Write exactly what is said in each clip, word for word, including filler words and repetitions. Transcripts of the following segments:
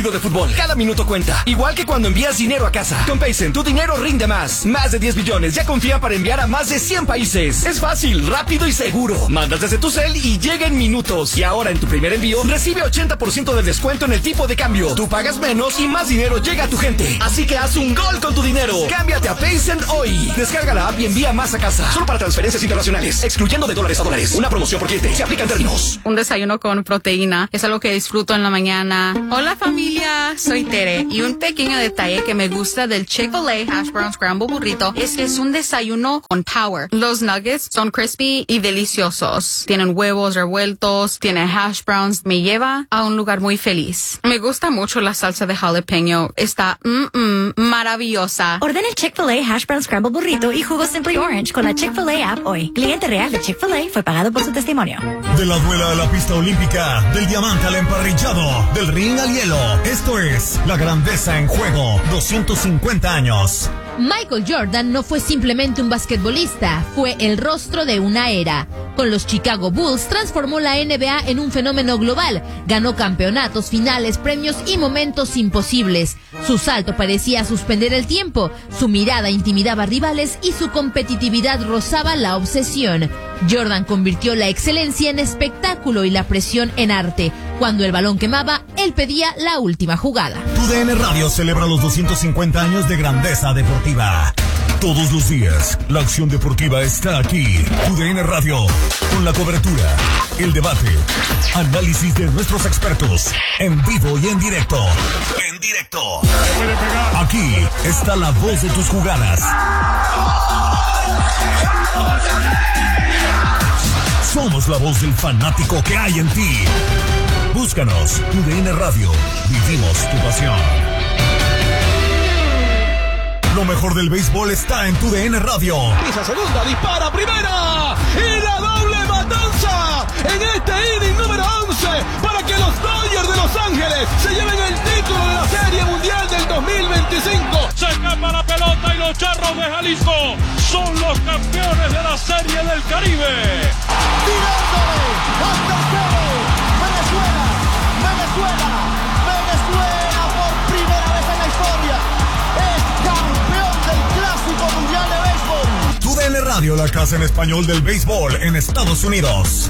De fútbol, cada minuto cuenta, igual que cuando envías dinero a casa. Con Payzen, tu dinero rinde más. Más de diez billones ya confía para enviar a más de cien países. Es fácil, rápido y seguro. Mandas desde tu cel y llega en minutos. Y ahora en tu primer envío, recibe ochenta por ciento de descuento en el tipo de cambio. Tú pagas menos y más dinero llega a tu gente. Así que haz un gol con tu dinero. Cámbiate a Payzen hoy. Descarga la app y envía más a casa. Solo para transferencias internacionales, excluyendo de dólares a dólares. Una promoción por cliente. Se aplican términos. Un desayuno con proteína es algo que disfruto en la mañana. Hola familia. Soy Tere y un pequeño detalle que me gusta del Chick-fil-A Hash Brown Scramble Burrito es que es un desayuno con power. Los nuggets son crispy y deliciosos. Tienen huevos revueltos, tienen hash browns. Me lleva a un lugar muy feliz. Me gusta mucho la salsa de jalapeño. Está mm, mm, maravillosa. Ordena el Chick-fil-A Hash Brown Scramble Burrito y jugo Simply Orange con la Chick-fil-A app hoy. Cliente real de Chick-fil-A fue pagado por su testimonio. De la duela a la pista olímpica, del diamante al emparrillado, del ring al hielo. Esto es la grandeza en juego, doscientos cincuenta años. Michael Jordan no fue simplemente un basquetbolista, fue el rostro de una era. Con los Chicago Bulls transformó la N B A en un fenómeno global. Ganó campeonatos, finales, premios y momentos imposibles. Su salto parecía suspender el tiempo, su mirada intimidaba rivales y su competitividad rozaba la obsesión. Jordan convirtió la excelencia en espectáculo y la presión en arte. Cuando el balón quemaba, él pedía la última jugada. Tu D N Radio celebra los doscientos cincuenta años de grandeza deportiva. Todos los días, la acción deportiva está aquí. Tu D N Radio, con la cobertura, el debate, análisis de nuestros expertos, en vivo y en directo. En directo. Aquí está la voz de tus jugadas. Somos la voz del fanático que hay en ti. Búscanos, Tu D N Radio. Vivimos tu pasión. Lo mejor del béisbol está en Tu D N Radio. Pisa segunda, dispara primera. Y la doble matanza en este inning número once para que los Dodgers de Los Ángeles se lleven el título de la Serie Mundial del dos mil veinticinco. Se escapa la pelota y los Charros de Jalisco son los campeones de la Serie del Caribe. Tirándole hasta el cero. Venezuela, Venezuela, Venezuela por primera vez en la historia es campeón del Clásico Mundial de Béisbol. Tu D N Radio, la casa en español del béisbol en Estados Unidos.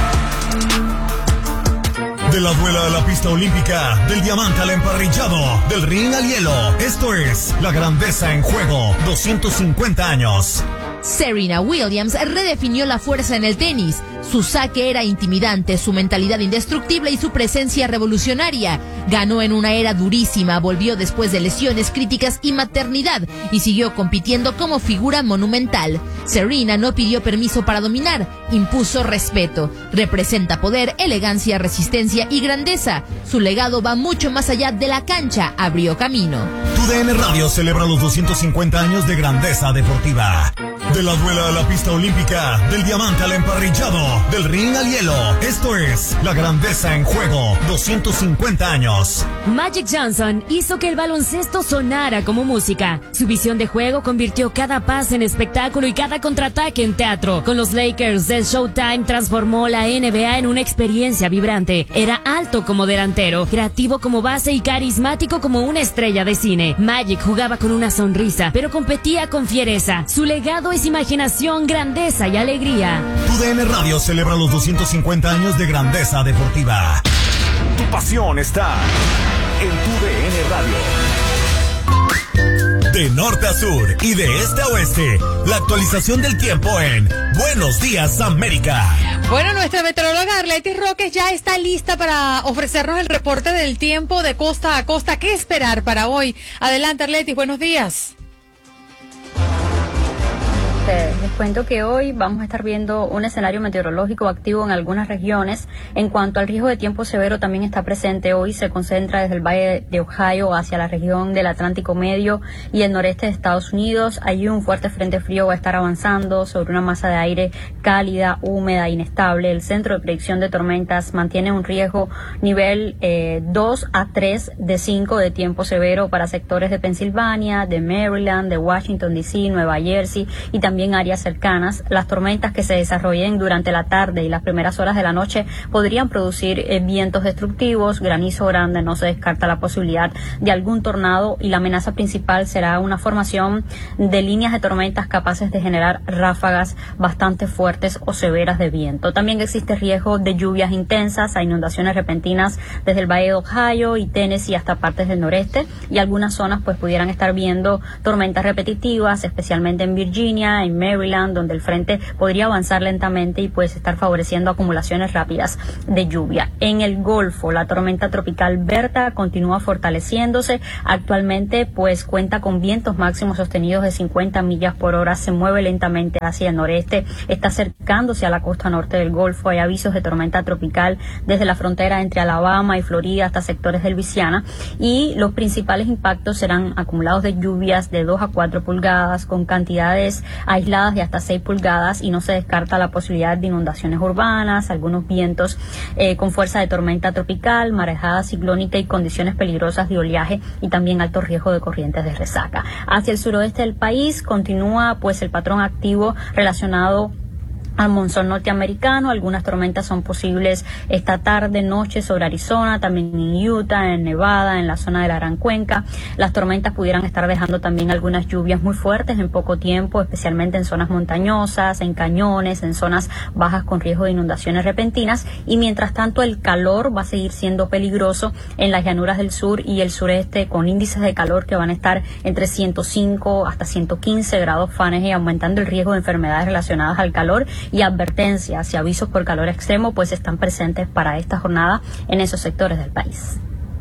De la duela a la pista olímpica, del diamante al emparrillado, del ring al hielo. Esto es la grandeza en juego, doscientos cincuenta años. Serena Williams redefinió la fuerza en el tenis. Su saque era intimidante, su mentalidad indestructible y su presencia revolucionaria. Ganó en una era durísima, volvió después de lesiones críticas y maternidad y siguió compitiendo como figura monumental. Serena no pidió permiso para dominar, impuso respeto. Representa poder, elegancia, resistencia y grandeza. Su legado va mucho más allá de la cancha, abrió camino. Tu D N Radio celebra los doscientos cincuenta años de grandeza deportiva. De la duela a la pista olímpica, del diamante al emparrillado, del ring al hielo. Esto es la grandeza en juego, doscientos cincuenta años. Magic Johnson hizo que el baloncesto sonara como música. Su visión de juego convirtió cada pase en espectáculo y cada contraataque en teatro. Con los Lakers de Showtime transformó la N B A en una experiencia vibrante. Era alto como delantero, creativo como base y carismático como una estrella de cine. Magic jugaba con una sonrisa, pero competía con fiereza. Su legado es imaginación, grandeza y alegría. Tu D N Radio celebra los doscientos cincuenta años de grandeza deportiva. Tu pasión está en Tu D N Radio. De norte a sur y de este a oeste, la actualización del tiempo en Buenos Días América. Bueno, nuestra meteoróloga Arletis Roques ya está lista para ofrecernos el reporte del tiempo de costa a costa. ¿Qué esperar para hoy? Adelante, Arletis, buenos días. Les cuento que hoy vamos a estar viendo un escenario meteorológico activo en algunas regiones. En cuanto al riesgo de tiempo severo, también está presente hoy. Se concentra desde el Valle de Ohio hacia la región del Atlántico Medio y el noreste de Estados Unidos. Allí un fuerte frente frío va a estar avanzando sobre una masa de aire cálida, húmeda, inestable. El Centro de Predicción de Tormentas mantiene un riesgo nivel eh, dos a tres de cinco de tiempo severo para sectores de Pensilvania, de Maryland, de Washington D C, Nueva Jersey y también también áreas cercanas. Las tormentas que se desarrollen durante la tarde y las primeras horas de la noche podrían producir eh, vientos destructivos, granizo grande, no se descarta la posibilidad de algún tornado, y la amenaza principal será una formación de líneas de tormentas capaces de generar ráfagas bastante fuertes o severas de viento. También existe riesgo de lluvias intensas, a inundaciones repentinas desde el Valle de Ohio y Tennessee hasta partes del noreste, y algunas zonas pues pudieran estar viendo tormentas repetitivas, especialmente en Virginia, en Maryland, donde el frente podría avanzar lentamente y pues estar favoreciendo acumulaciones rápidas de lluvia. En el Golfo, la tormenta tropical Berta continúa fortaleciéndose. Actualmente pues cuenta con vientos máximos sostenidos de cincuenta millas por hora, se mueve lentamente hacia el noreste, está acercándose a la costa norte del Golfo. Hay avisos de tormenta tropical desde la frontera entre Alabama y Florida hasta sectores de Luisiana, y los principales impactos serán acumulados de lluvias de dos a cuatro pulgadas con cantidades aisladas de hasta seis pulgadas, y no se descarta la posibilidad de inundaciones urbanas, algunos vientos eh, con fuerza de tormenta tropical, marejada ciclónica y condiciones peligrosas de oleaje, y también alto riesgo de corrientes de resaca. Hacia el suroeste del país continúa pues el patrón activo relacionado al monzón norteamericano. Algunas tormentas son posibles esta tarde, noche sobre Arizona, también en Utah, en Nevada, en la zona de la Gran Cuenca. Las tormentas pudieran estar dejando también algunas lluvias muy fuertes en poco tiempo, especialmente en zonas montañosas, en cañones, en zonas bajas con riesgo de inundaciones repentinas, y mientras tanto el calor va a seguir siendo peligroso en las llanuras del sur y el sureste, con índices de calor que van a estar entre ciento cinco hasta ciento quince grados Fahrenheit, aumentando el riesgo de enfermedades relacionadas al calor, y advertencias y avisos por calor extremo pues están presentes para esta jornada en esos sectores del país.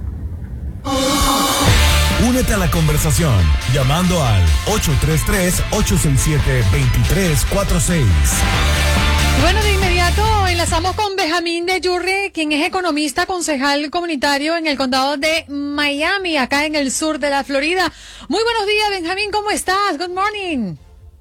Únete a la conversación llamando al ocho tres tres, ocho seis siete, dos tres cuatro seis. Bueno, de inmediato enlazamos con Benjamín de Yurri, quien es economista, concejal comunitario en el condado de Miami, acá en el sur de la Florida. Muy buenos días, Benjamín, ¿cómo estás? Good morning.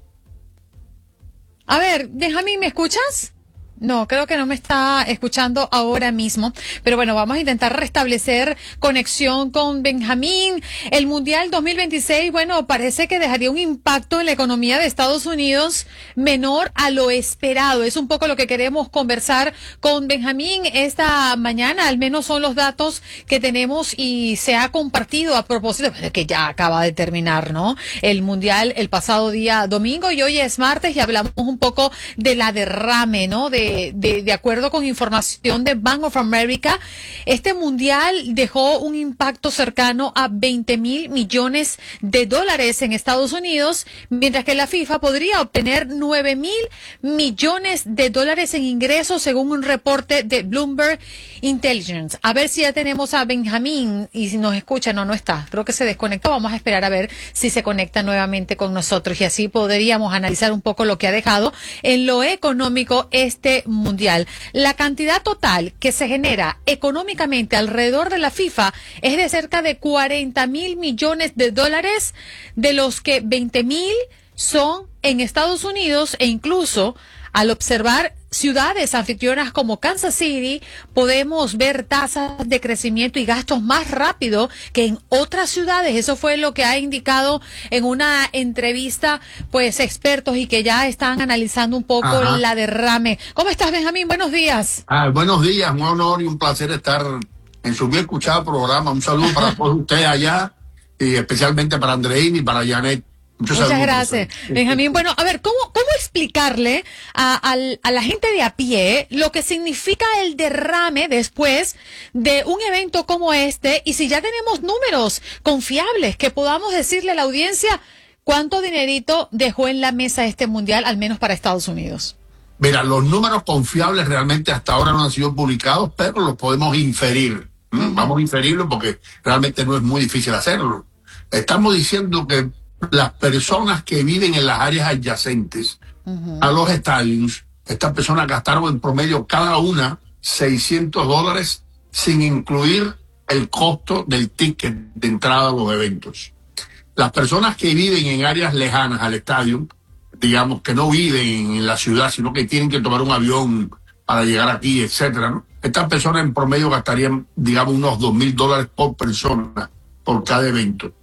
A ver, Benjamín, ¿me escuchas? No, creo que no me está escuchando ahora mismo, pero bueno, vamos a intentar restablecer conexión con Benjamín. El Mundial dos mil veintiséis, bueno, parece que dejaría un impacto en la economía de Estados Unidos menor a lo esperado. Es un poco lo que queremos conversar con Benjamín esta mañana, al menos son los datos que tenemos y se ha compartido a propósito de que ya acaba de terminar, ¿no? El Mundial el pasado día domingo, y hoy es martes y hablamos un poco de la derrame, ¿no? De De, de acuerdo con información de Bank of America, este mundial dejó un impacto cercano a veinte mil millones de dólares en Estados Unidos, mientras que la FIFA podría obtener nueve mil millones de dólares en ingresos, según un reporte de Bloomberg Intelligence. A ver si ya tenemos a Benjamín y si nos escucha. No, no está. Creo que se desconectó. Vamos a esperar a ver si se conecta nuevamente con nosotros, y así podríamos analizar un poco lo que ha dejado en lo económico este mundial. La cantidad total que se genera económicamente alrededor de la FIFA es de cerca de cuarenta mil millones de dólares, de los que veinte mil son en Estados Unidos, e incluso al observar ciudades anfitrionas como Kansas City, podemos ver tasas de crecimiento y gastos más rápido que en otras ciudades. Eso fue lo que ha indicado en una entrevista, pues, expertos, y que ya están analizando un poco Ajá. la derrame. ¿Cómo estás, Benjamín? Buenos días. Ah, buenos días, un honor y un placer estar en su bien escuchado programa. Un saludo para todos ustedes allá, y especialmente para Andreín y para Janet. Muchas, Muchas gracias, Benjamín. Bueno, a ver, ¿cómo, cómo explicarle a, a, a la gente de a pie lo que significa el derrame después de un evento como este? Y si ya tenemos números confiables que podamos decirle a la audiencia cuánto dinerito dejó en la mesa este mundial, al menos para Estados Unidos. Mira, los números confiables realmente hasta ahora no han sido publicados, pero los podemos inferir. ¿Mm? Vamos a inferirlo porque realmente no es muy difícil hacerlo. Estamos diciendo que las personas que viven en las áreas adyacentes uh-huh. a los estadios, estas personas gastaron en promedio cada una seiscientos dólares, sin incluir el costo del ticket de entrada a los eventos. Las personas que viven en áreas lejanas al estadio, digamos que no viven en la ciudad, sino que tienen que tomar un avión para llegar aquí, etcétera, ¿no? Estas personas en promedio gastarían, digamos, unos dos mil dólares por persona por cada evento.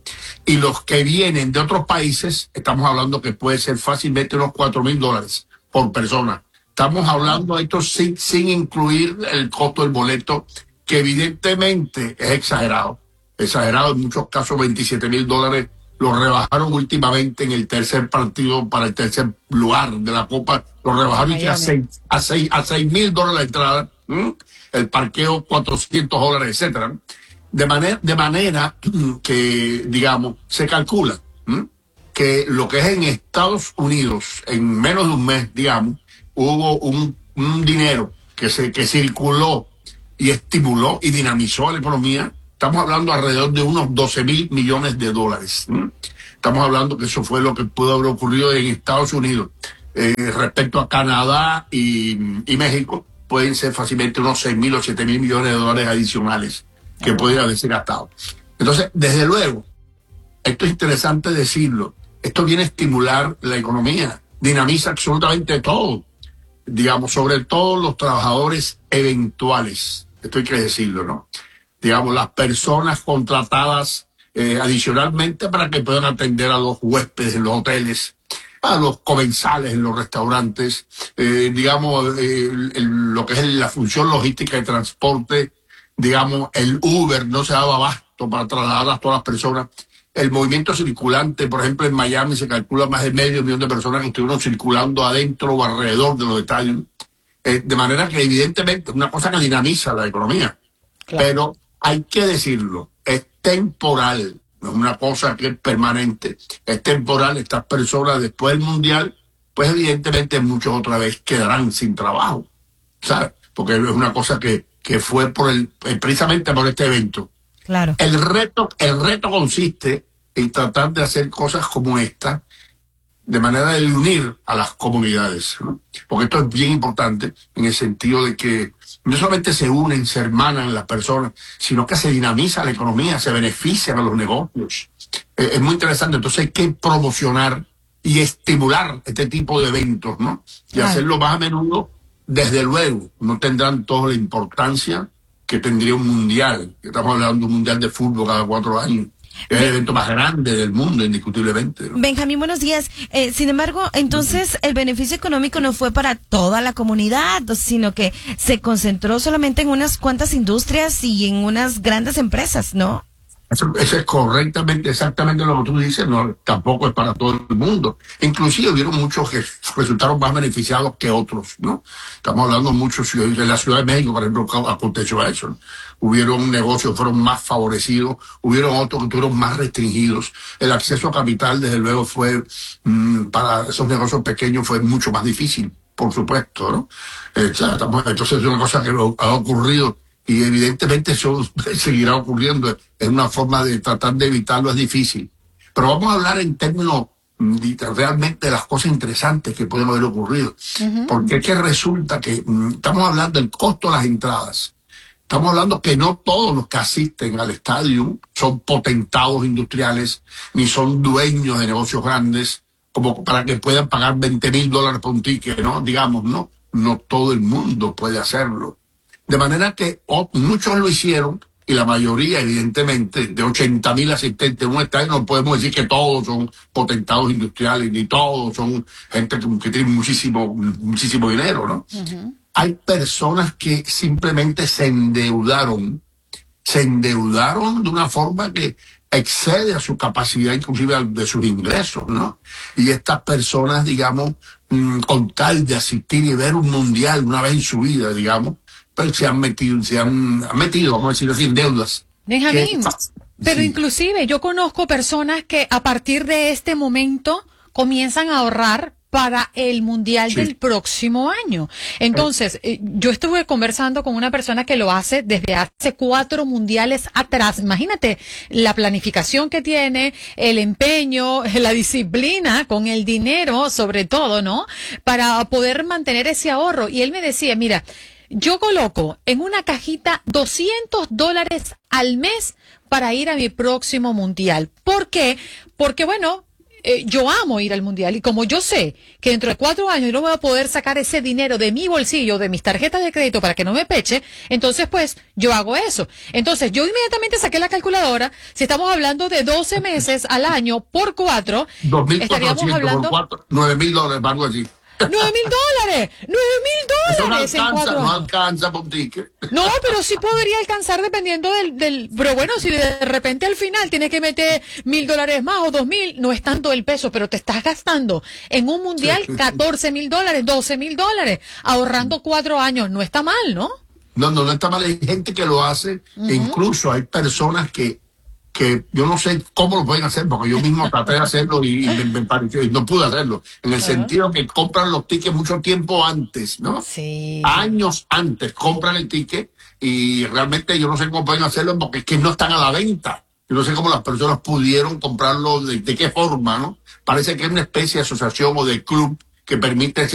y los que vienen de otros países, estamos hablando que puede ser fácilmente unos cuatro mil dólares por persona. Estamos hablando de esto sin, sin incluir el costo del boleto, que evidentemente es exagerado. Exagerado, en muchos casos veintisiete mil dólares. Lo rebajaron últimamente en el tercer partido para el tercer lugar de la Copa. Lo rebajaron a seis a seis a seis mil dólares la entrada, ¿m? El parqueo cuatrocientos dólares, etcétera. De manera, de manera que, digamos, se calcula ¿m? que lo que es en Estados Unidos, en menos de un mes, digamos, hubo un, un dinero que se que circuló y estimuló y dinamizó la economía. Estamos hablando alrededor de unos doce mil millones de dólares. ¿m? Estamos hablando que eso fue lo que pudo haber ocurrido en Estados Unidos. Eh, respecto a Canadá y, y México, pueden ser fácilmente unos seis mil o siete mil millones de dólares adicionales que podrían haberse gastado. Entonces, desde luego, esto es interesante decirlo, esto viene a estimular la economía, dinamiza absolutamente todo, digamos, sobre todo los trabajadores eventuales, esto hay que decirlo, ¿no? Digamos, las personas contratadas eh, adicionalmente para que puedan atender a los huéspedes en los hoteles, a los comensales en los restaurantes, eh, digamos, eh, el, el, lo que es la función logística de transporte, digamos, el Uber no se daba abasto para trasladar a todas las personas. El movimiento circulante, por ejemplo, en Miami se calcula más de medio millón de personas que estuvieron circulando adentro o alrededor de los estadios. Eh, de manera que, evidentemente, es una cosa que dinamiza la economía. Claro. Pero hay que decirlo, es temporal, no es una cosa que es permanente, es temporal. Estas personas después del Mundial, pues evidentemente muchos otra vez quedarán sin trabajo, ¿sabes? Porque es una cosa que, que fue por el, precisamente por este evento. Claro. El reto, el reto consiste en tratar de hacer cosas como esta, de manera de unir a las comunidades, ¿no? Porque esto es bien importante en el sentido de que no solamente se unen, se hermanan las personas, sino que se dinamiza la economía, se benefician a los negocios. Eh, es muy interesante. Entonces hay que promocionar y estimular este tipo de eventos, ¿no? Y claro, hacerlo más a menudo. Desde luego, no tendrán toda la importancia que tendría un mundial. Estamos hablando de un mundial de fútbol cada cuatro años. Es el evento más grande del mundo, indiscutiblemente, ¿no? Benjamín, buenos días. Eh, sin embargo, entonces el beneficio económico no fue para toda la comunidad, sino que se concentró solamente en unas cuantas industrias y en unas grandes empresas, ¿no? Eso, eso es correctamente, exactamente lo que tú dices, no, tampoco es para todo el mundo. Inclusive hubieron muchos que resultaron más beneficiados que otros, ¿no? Estamos hablando mucho de la Ciudad de México, por ejemplo, aconteció eso, ¿no? Hubieron negocios que fueron más favorecidos, hubieron otros que fueron más restringidos. El acceso a capital, desde luego, fue, mmm, para esos negocios pequeños fue mucho más difícil, por supuesto, ¿no? Eh, o sea, estamos, entonces es una cosa que ha ocurrido. Y evidentemente eso seguirá ocurriendo. Es una forma de tratar de evitarlo, es difícil. Pero vamos a hablar en términos realmente de las cosas interesantes que pueden haber ocurrido. Uh-huh. Porque es que resulta que mm, estamos hablando del costo de las entradas. Estamos hablando que no todos los que asisten al estadio son potentados industriales, ni son dueños de negocios grandes, como para que puedan pagar veinte mil dólares por un ticket, ¿no? Digamos, no. No todo el mundo puede hacerlo. De manera que oh, muchos lo hicieron, y la mayoría, evidentemente, de ochenta mil asistentes en un estadio, no podemos decir que todos son potentados industriales, ni todos son gente que, que tiene muchísimo, muchísimo dinero, ¿no? Uh-huh. Hay personas que simplemente se endeudaron, se endeudaron de una forma que excede a su capacidad, inclusive de sus ingresos, ¿no? Y estas personas, digamos, mmm, con tal de asistir y ver un mundial una vez en su vida, digamos, se han metido, se han, han metido, vamos a decirlo así, en deudas. Benjamín, pero sí, inclusive yo conozco personas que a partir de este momento comienzan a ahorrar para el mundial sí. del próximo año. Entonces, eh, yo estuve conversando con una persona que lo hace desde hace cuatro mundiales atrás. Imagínate la planificación que tiene, el empeño, la disciplina con el dinero, sobre todo, ¿no? Para poder mantener ese ahorro. Y él me decía, mira, yo coloco en una cajita doscientos dólares al mes para ir a mi próximo mundial. ¿Por qué? Porque, bueno, eh, yo amo ir al mundial y como yo sé que dentro de cuatro años yo no voy a poder sacar ese dinero de mi bolsillo, de mis tarjetas de crédito para que no me peche, entonces pues yo hago eso. Entonces yo inmediatamente saqué la calculadora. Si estamos hablando de doce meses al año por cuatro, estaríamos hablando... por cuatro, nueve mil dólares, algo así. ¡Nueve mil dólares! ¡Nueve mil dólares! No alcanza, en cuatro no años. alcanza por ticket. No, pero sí podría alcanzar dependiendo del, del... Pero bueno, si de repente al final tienes que meter mil dólares más o dos mil, no es tanto el peso, pero te estás gastando en un mundial catorce mil dólares, doce mil dólares, ahorrando cuatro años. No está mal, ¿no? No, no, no está mal. Hay gente que lo hace, uh-huh. E incluso hay personas que que yo no sé cómo lo pueden hacer, porque yo mismo traté de hacerlo y, y me, me pareció, y no pude hacerlo, en el uh-huh. sentido que compran los tickets mucho tiempo antes, ¿no? Sí. Años antes compran el ticket y realmente yo no sé cómo pueden hacerlo porque es que no están a la venta. Yo no sé cómo las personas pudieron comprarlo, de, de qué forma, ¿no? Parece que es una especie de asociación o de club que permite